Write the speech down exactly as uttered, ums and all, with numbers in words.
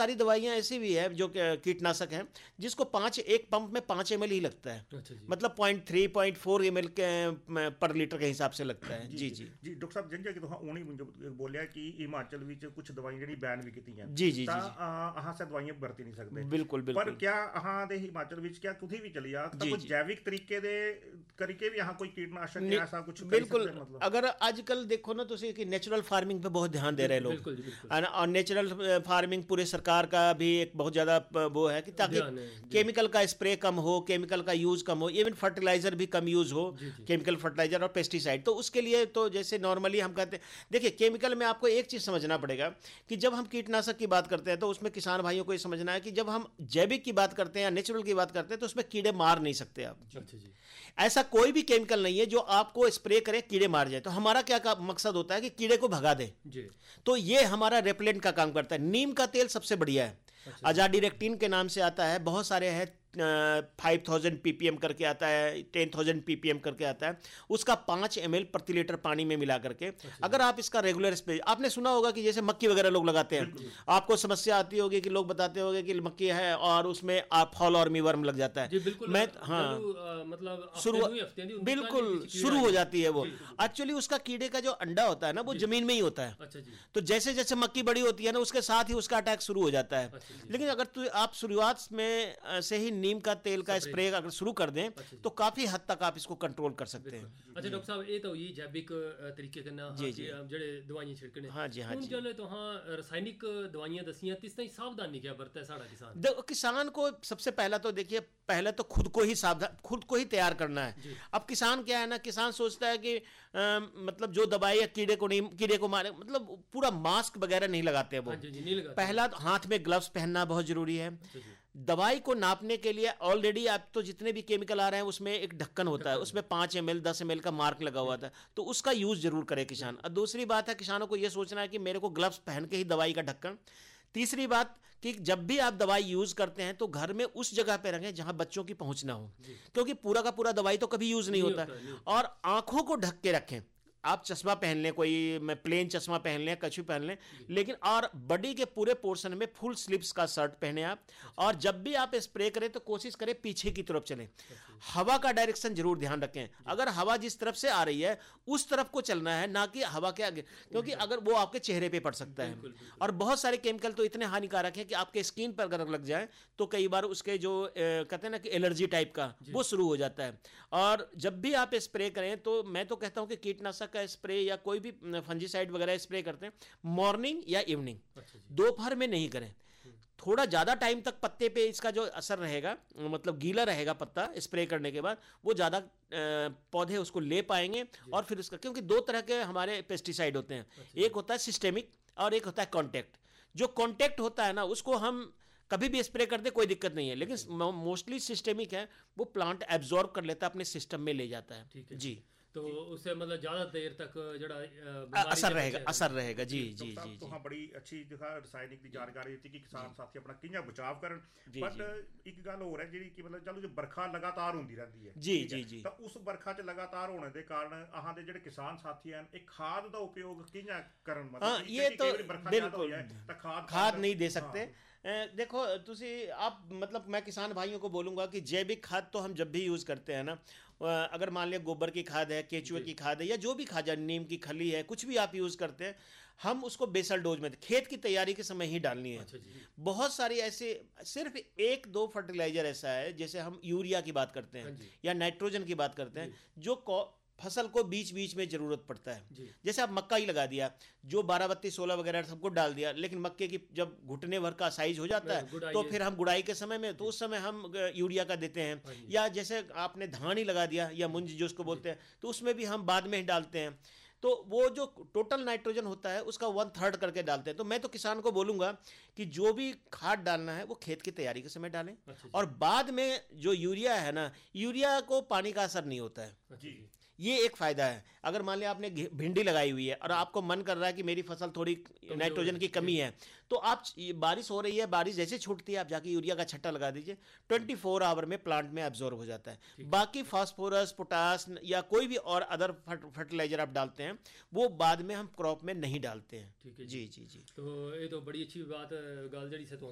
सारी दवाइयाँ ऐसी भी है जो कीटनाशक हैं जिसको पाँच एक पंप में पाँच एम एल ही लगता है, अच्छा जी। मतलब point three point four M L के पर लीटर के हिसाब से लगता है। जी जी जी जी जी डॉक्टर साहब जिंजा कि तुहां उनी बोलिया कि हिमाचल विच कुछ दवाइयां ਜਿਹੜੀ बैन भी कीतियां जी जी ਤਾਂ जी जी अहां से दवाइयां ਵਰਤ नहीं सकते, बिल्कुल पर बिल्कुल क्या अहां दे हिमाचल विच क्या कुछ भी चली आ ਤਾਂ जी कोई जी जैविक तरीके दे करके भी अहां कोई कीटनाशक नि- या ऐसा कुछ कर बिल्कुल। सकते हैं मतलब? अगर आजकल देखो ना तो कि नेचुरल फार्मिंग पे बहुत ध्यान दे रहे हैं लोग, बिल्कुल जी, बिल्कुल है ना, और नेचुरल फार्मिंग पूरे सरकार का भी एक बहुत ज़्यादा वो है कि ताकि ध्यान है जी। केमिकल का स्प्रे कम हो, केमिकल का यूज़ कम हो, इवन फर्टिलाइज़र भी कम यूज़ हो, जी, जी। केमिकल फर्टिलाइज़र और पेस्टिसाइड। तो उसके लिए तो जैसे नॉर्मली हम कहते हैं, देखिए केमिकल में आपको एक चीज़ समझना पड़ेगा कि जब हम कीटनाशक की बात करते हैं तो उसमें किसान भाइयों को ये समझना है कि जब हम जैविक की बात करते हैं या नेचुरल की बात करते हैं तो उसमें कीड़े मार नहीं सकते आप। अच्छा जी। ऐसा कोई भी केमिकल नहीं है जो आपको स्प्रे करे कीड़े मार जाए। तो हमारा क्या का मकसद होता है कि कीड़े को भगा दे, जी। तो ये हमारा रेपेलेंट का काम करता है। नीम का तेल सबसे बढ़िया है, अच्छा। अजाडिरेक्टिन के नाम से आता है, बहुत सारे हैं, फाइव थाउजेंड पीपीएम करके आता है, टेन थाउजेंड पीपीएम करके आता है, उसका पाँच एम एल प्रति लीटर पानी में मिला करके अगर आप इसका रेगुलर स्प्रे, आपने सुना होगा कि जैसे मक्की वगैरह लोग लगाते हैं, आपको समस्या आती होगी कि लोग बताते होंगे कि मक्की है और उसमें आप फॉल और मीवर्म लग जाता है। जी बिल्कुल। मैं हाँ आ, मतलब शुरू हफ्ते दी बिल्कुल शुरू हो जाती है वो। एक्चुअली उसका कीड़े का जो अंडा होता है ना वो जमीन में ही होता है। अच्छा जी। तो जैसे जैसे मक्की बड़ी होती है ना उसके साथ ही उसका अटैक शुरू हो जाता है। लेकिन अगर तो आप शुरुआत में से ही नीम का तेल का स्प्रे अगर शुरू कर दें तो काफी हद तक आप इसको कंट्रोल कर सकते हैं। अच्छा डॉक्टर साहब ये तो ये जैविक तरीके कन्नै जी जी जेड़े दवाइयां छिड़कने हाँ जी हाँ जी जल्ले तो हाँ रासायनिक दवाइयां दसियां तिस ताईं सावधानी क्या बरता है साड़ा किसान? देखो किसान को सबसे पहला तो देखिए पहले तो खुद को ही सावधान खुद को ही तैयार करना है। अब किसान क्या है ना, किसान सोचता है कि आ, मतलब जो दवाई है कीड़े को नहीं कीड़े को मारे, मतलब पूरा मास्क वगैरह नहीं लगाते वो। हाँ जी, जी, नहीं लगाते। पहला तो हाथ में ग्लव्स पहनना बहुत जरूरी है। दवाई को नापने के लिए ऑलरेडी आप तो जितने भी केमिकल आ रहे हैं उसमें एक ढक्कन होता है, उसमें पाँच एम एल दस एम एल का मार्क लगा हुआ था, तो उसका यूज जरूर करे किसान। और दूसरी बात है किसानों को यह सोचना है कि मेरे को ग्लव्स पहन के ही दवाई का ढक्कन। तीसरी बात कि जब भी आप दवाई यूज करते हैं तो घर में उस जगह पे रखें जहां बच्चों की पहुंच ना हो, क्योंकि पूरा का पूरा दवाई तो कभी यूज नहीं होता। और आंखों को ढक के रखें। आप चश्मा पहन लें, कोई मैं प्लेन चश्मा पहन लें, कछु पहन लें, लेकिन और बॉडी के पूरे पोर्शन में फुल स्लीव्स का शर्ट पहने आप। और जब भी आप स्प्रे करें तो कोशिश करें पीछे की तरफ चलें, हवा का डायरेक्शन जरूर ध्यान रखें। अगर हवा जिस तरफ से आ रही है उस तरफ को चलना है, ना कि हवा के आगे, क्योंकि अगर वो आपके चेहरे पे पड़ सकता है। और बहुत सारे केमिकल तो इतने हानिकारक हैं कि आपके स्किन पर अगर लग जाए तो कई बार उसके जो कहते हैं ना कि एलर्जी टाइप का वो शुरू हो जाता है। और जब भी आप स्प्रे करें तो मैं तो कहता हूं कि कीटनाशक का स्प्रे या कोई भी फंजीसाइड वगैरह स्प्रे करते हैं मॉर्निंग या इवनिंग, दोपहर में नहीं करें। थोड़ा ज्यादा टाइम तक पत्ते पे इसका जो असर रहेगा, मतलब गीला रहेगा पत्ता स्प्रे करने के बाद, वो ज्यादा पौधे उसको ले पाएंगे। और फिर उसका, क्योंकि दो तरह के हमारे पेस्टिसाइड होते हैं, एक होता है सिस्टेमिक और एक होता है कॉन्टैक्ट। जो कॉन्टैक्ट होता है ना उसको हम कभी भी स्प्रे कर दे कोई दिक्कत नहीं है, लेकिन मोस्टली सिस्टेमिक है, वो प्लांट एब्जॉर्ब कर लेता है, अपने सिस्टम में ले जाता है। ठीक है जी, तो उससे मतलब ज्यादा देर तक जड़ा असर रहेगा असर रहेगा जी जी जी तो हाँ बड़ी अच्छी दिखा रसायनिक की जानकारी दी कि किसान साथी अपना कियां बचाव करन। बट एक गल हो रहा है जी कि मतलब चलो जो बरखा लगातार होती रहती है जी जी जी, तो उस बरखा च लगातार होने के कारण अहां दे जेडे किसान साथी हैं एक खाद का उपयोग कियां करन? मतलब ये तो बिल्कुल खाद नहीं दे सकते। देखो तुसी आप मतलब मैं किसान भाइयों को बोलूंगा कि जैविक खाद तो हम जब भी यूज करते हैं ना, अगर मान लिया गोबर की खाद है, केचुए की खाद है, या जो भी खाद है, नीम की खली है, कुछ भी आप यूज करते हैं, हम उसको बेसल डोज में खेत की तैयारी के समय ही डालनी है। अच्छा, बहुत सारी ऐसे सिर्फ एक दो फर्टिलाइजर ऐसा है, जैसे हम यूरिया की बात करते हैं या नाइट्रोजन की बात करते हैं, जो फसल को बीच बीच में जरूरत पड़ता है। जैसे आप मक्का ही लगा दिया, जो बारह बत्ती सोलह वगैरह सबको डाल दिया, लेकिन मक्के की जब घुटने भर का साइज हो जाता है तो फिर हम गुड़ाई के समय में तो उस समय हम यूरिया का देते हैं। या जैसे आपने धान ही लगा दिया या मुंज जो उसको बोलते हैं, तो उसमें भी हम बाद में ही डालते हैं। तो वो जो टोटल नाइट्रोजन होता है उसका वन थर्ड करके डालते हैं। तो मैं तो किसान को बोलूंगा कि जो भी खाद डालना है वो खेत की तैयारी के समय डालें। और बाद में जो यूरिया है ना, यूरिया को पानी का असर नहीं होता है जी, ये एक फायदा है। अगर मान लिया आपने भिंडी लगाई हुई है और आपको मन कर रहा है कि मेरी फसल थोड़ी नाइट्रोजन की कमी है, तो आप बारिश हो रही है, बारिश जैसे छूटती है आप जाके यूरिया का छट्टा लगा दीजिए, ट्वेंटी फोर आवर में प्लांट में एब्जॉर्ब हो जाता है। बाकी फास्फोरस, पोटास या कोई भी और अदर फर्टिलाइजर आप डालते हैं वो बाद में हम क्रॉप में नहीं डालते हैं। ठीक है जी जी जी। तो ये तो बड़ी अच्छी बात गल जड़ी से